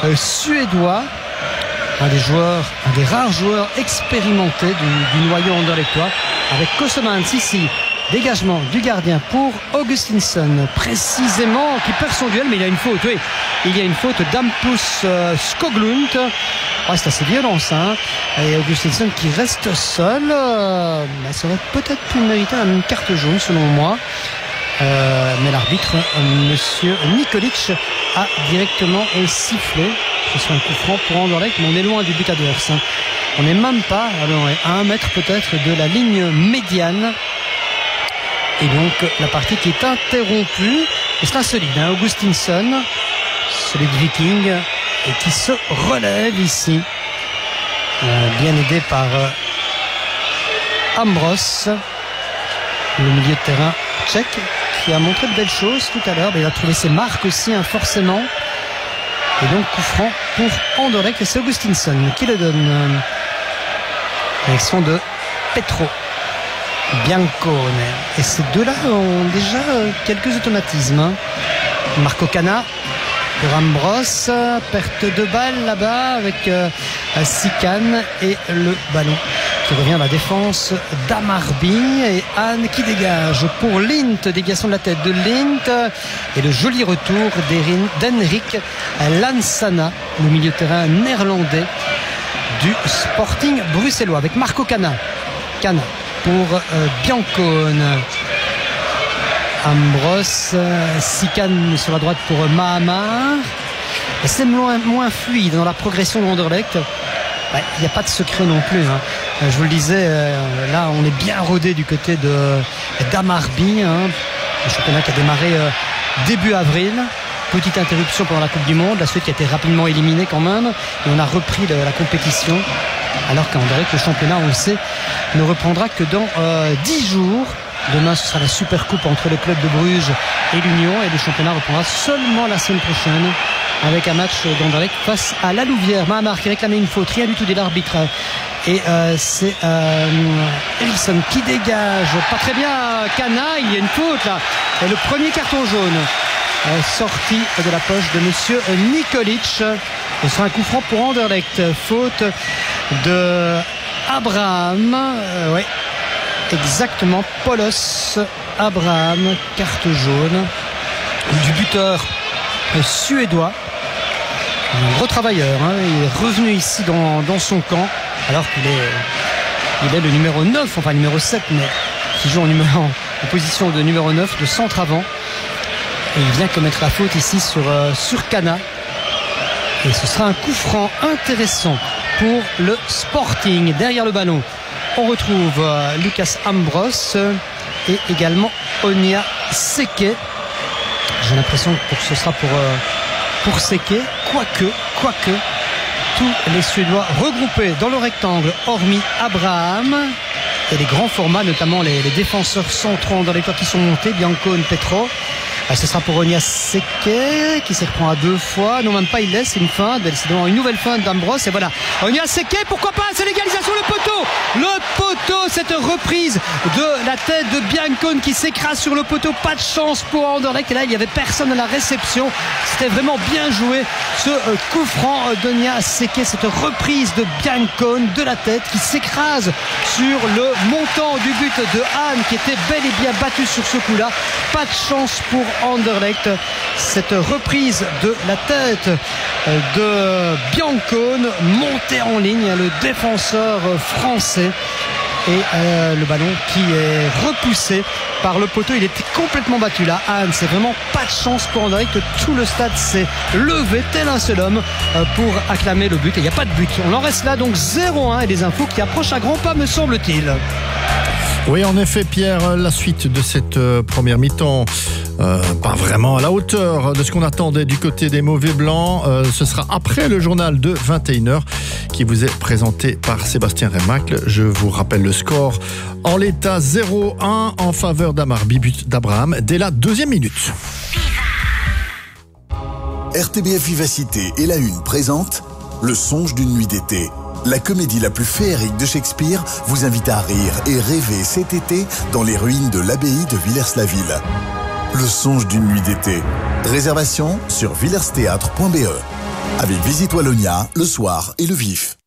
suédois, un des rares joueurs expérimentés du noyau anderlechtois, avec Kossemans ici. Dégagement du gardien pour Augustinsson, précisément, qui perd son duel, mais il y a une faute, oui. Il y a une faute d'Hampus Skoglund. Ouais, c'est assez violent ça, hein. Et Augustinsson qui reste seul. Ça aurait peut-être pu mériter une carte jaune, selon moi. Mais l'arbitre, monsieur Nikolic, a directement sifflé. Ce sera un coup franc pour Anderlecht, mais on est loin du but adverse, hein. On n'est même pas à 1 mètre peut-être de la ligne médiane. Et donc la partie qui est interrompue. Et c'est un solide, hein, Augustinsson, solide Viking, et qui se relève ici, bien aidé par Ambros, le milieu de terrain tchèque, qui a montré de belles choses tout à l'heure. Il a trouvé ses marques aussi, hein, forcément. Et donc coup franc pour Anderlecht, et c'est Augustinsson qui le donne. Direction de Petro Biancone. Et ces deux-là ont déjà quelques automatismes, hein. Marco Cana pour Ambros, perte de balle là-bas avec Sikan, et le ballon qui revient à la défense d'Amarby, et Anne qui dégage pour Lint, déviation de la tête de Lint, et le joli retour d'Henrik Lansana, le milieu de terrain néerlandais du Sporting bruxellois, avec Marco Cana pour Biancone. Ambros, Sikan sur la droite pour Mahamar. C'est moins fluide dans la progression de Anderlecht. Il n'y a pas de secret non plus, hein. Je vous le disais, là on est bien rodé du côté d'Amarby, hein. Le championnat qui a démarré début avril. Petite interruption pendant la Coupe du Monde, la Suède qui a été rapidement éliminée quand même, et on a repris la compétition, alors qu'Anderlecht, le championnat, on le sait, ne reprendra que dans 10 jours. Demain ce sera la Super Coupe entre le club de Bruges et l'Union, et le championnat reprendra seulement la semaine prochaine avec un match d'Anderlecht face à la Louvière. Mahamar qui réclamait une faute, rien du tout de l'arbitre, et c'est Eriksson qui dégage pas très bien Cana. Il y a une faute là, et le premier carton jaune sorti de la poche de monsieur Nikolic. Ce sera un coup franc pour Anderlecht, faute de Abraham, ouais, exactement, Polos Abraham, carte jaune du buteur suédois, un gros travailleur, hein. Il est revenu ici dans son camp, alors qu'il est le numéro 9, enfin numéro 7, mais qui joue en position de numéro 9, de centre avant. Et il vient commettre la faute ici sur Cana. Et ce sera un coup franc intéressant pour le Sporting. Derrière le ballon, on retrouve Lucas Ambros et également Onia Seke. J'ai l'impression que ce sera pour Seke, quoique tous les Suédois regroupés dans le rectangle, hormis Abraham, et les grands formats, notamment les défenseurs centraux dans les toits qui sont montés, Biancone, Petro. Ce sera pour Onia Seke qui se reprend à 2 fois. Non, même pas, il laisse une feinte. C'est devant une nouvelle feinte d'Ambros. Et voilà, Onia Seke, pourquoi pas, c'est l'égalisation, le poteau, cette reprise de la tête de Biancone qui s'écrase sur le poteau. Pas de chance pour Anderlecht. Et là, il n'y avait personne à la réception. C'était vraiment bien joué, ce coup franc d'Onia Seke. Cette reprise de Biancone de la tête qui s'écrase sur le montant du but de Hahn, qui était bel et bien battu sur ce coup-là. Pas de chance pour Anderlecht. Cette reprise de la tête de Biancone, montée en ligne, le défenseur français, et le ballon qui est repoussé par le poteau. Il était complètement battu là. Hahn, c'est vraiment pas de chance pour Anderlecht. Tout le stade s'est levé tel un seul homme pour acclamer le but, et il n'y a pas de but. On en reste là donc 0-1, et des infos qui approchent à grands pas, me semble-t-il. Oui, en effet, Pierre, la suite de cette première mi-temps, pas vraiment à la hauteur de ce qu'on attendait du côté des Mauvais Blancs. Ce sera après le journal de 21h qui vous est présenté par Sébastien Remacle. Je vous rappelle le score en l'état 0-1 en faveur d'Amarby, but d'Abraham dès la 2e minute. RTBF Vivacité et La Une présente Le Songe d'une nuit d'été. La comédie la plus féerique de Shakespeare vous invite à rire et rêver cet été dans les ruines de l'abbaye de Villers-la-Ville. Le Songe d'une nuit d'été. Réservation sur villersthéâtre.be. Avec Visite Wallonia, le soir et le vif.